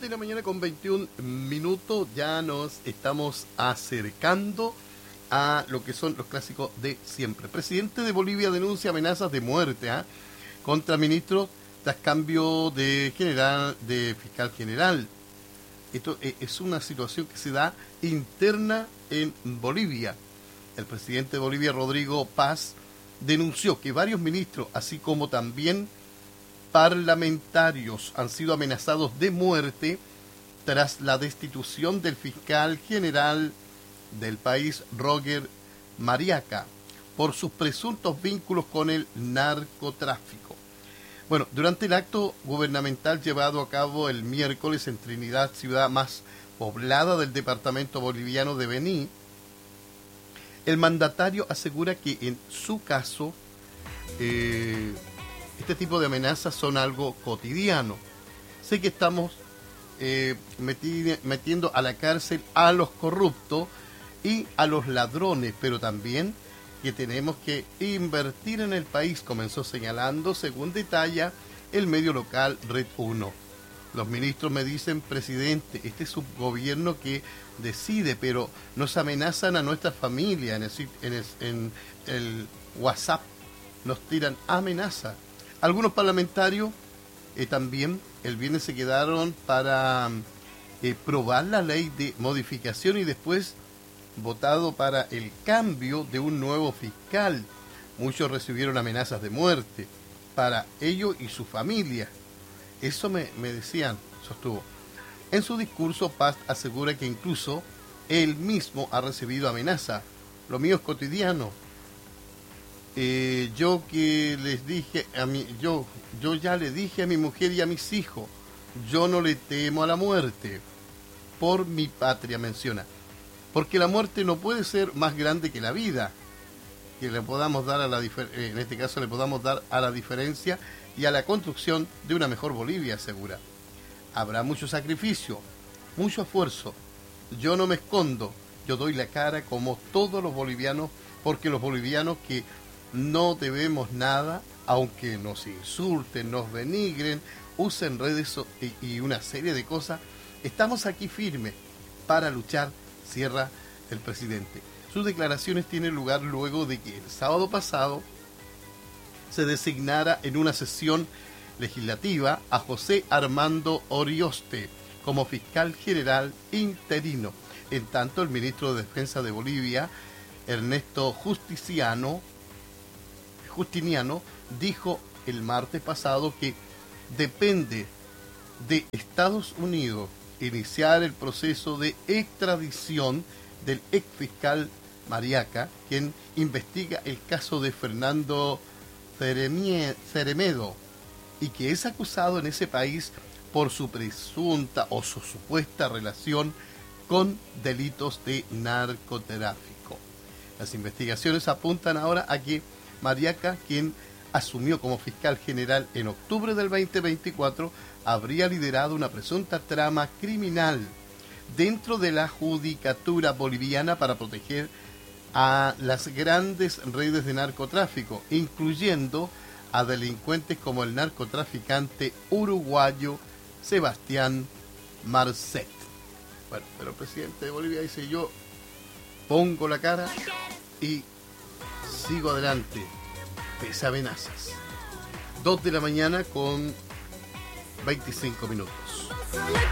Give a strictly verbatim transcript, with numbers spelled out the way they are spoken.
de la mañana con veintiún minutos, ya nos estamos acercando a lo que son los clásicos de siempre. Presidente de Bolivia denuncia amenazas de muerte ¿eh? contra ministros tras cambio de general, de fiscal general. Esto es una situación que se da interna en Bolivia. El presidente de Bolivia, Rodrigo Paz, denunció que varios ministros, así como también parlamentarios, han sido amenazados de muerte tras la destitución del fiscal general del país, Roger Mariaca, por sus presuntos vínculos con el narcotráfico. Bueno, durante el acto gubernamental llevado a cabo el miércoles en Trinidad, ciudad más poblada del departamento boliviano de Beni, el mandatario asegura que en su caso eh, este tipo de amenazas son algo cotidiano. Sé que estamos eh, meti- metiendo a la cárcel a los corruptos y a los ladrones, pero también que tenemos que invertir en el país, comenzó señalando, según detalla el medio local Red uno. Los ministros me dicen, presidente, este es un gobierno que decide, pero nos amenazan a nuestra familia en el, en el, en el WhatsApp, nos tiran amenaza. Algunos parlamentarios eh, también el viernes se quedaron para eh, probar la ley de modificación y después votado para el cambio de un nuevo fiscal. Muchos recibieron amenazas de muerte para ellos y su familia. Eso me, me decían, sostuvo. En su discurso, Paz asegura que incluso él mismo ha recibido amenaza. Lo mío es cotidiano. Eh, yo que les dije a mi, yo, yo ya le dije a mi mujer y a mis hijos, yo no le temo a la muerte. Por mi patria, menciona. Porque la muerte no puede ser más grande que la vida, que le podamos dar a la difer- en este caso le podamos dar a la diferencia y a la construcción de una mejor Bolivia, asegura. Habrá mucho sacrificio, mucho esfuerzo. Yo no me escondo, yo doy la cara como todos los bolivianos, porque los bolivianos que no debemos nada, aunque nos insulten, nos denigren, usen redes so- y, y una serie de cosas, estamos aquí firmes para luchar, cierra el presidente. Sus declaraciones tienen lugar luego de que el sábado pasado se designara en una sesión legislativa a José Armando Orioste como fiscal general interino. En tanto, el ministro de Defensa de Bolivia, Ernesto Justiniano, Justiniano, dijo el martes pasado que depende de Estados Unidos iniciar el proceso de extradición del ex fiscal Mariaca, quien investiga el caso de Fernando Ceremedo y que es acusado en ese país por su presunta o su supuesta relación con delitos de narcotráfico. Las investigaciones apuntan ahora a que Mariaca, quien asumió como fiscal general en octubre del veinte veinticuatro, habría liderado una presunta trama criminal dentro de la judicatura boliviana para proteger a las grandes redes de narcotráfico, incluyendo a delincuentes como el narcotraficante uruguayo Sebastián Marcet. Bueno, pero el presidente de Bolivia dice, yo pongo la cara y sigo adelante, pese a amenazas. Dos de la mañana con veinticinco minutos.